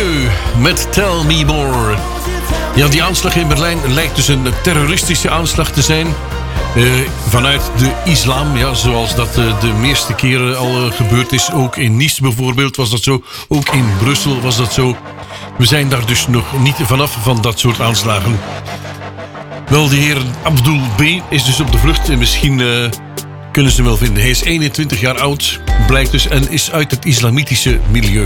Milieu met Tell Me More. Ja, die aanslag in Berlijn lijkt dus een terroristische aanslag te zijn. Vanuit de islam, ja, zoals dat de meeste keren al gebeurd is. Ook in Nice bijvoorbeeld was dat zo. Ook in Brussel was dat zo. We zijn daar dus nog niet vanaf van dat soort aanslagen. Wel, de heer Abdul B. is dus op de vlucht en misschien kunnen ze hem wel vinden. Hij is 21 jaar oud, blijkt dus, en is uit het islamitische milieu.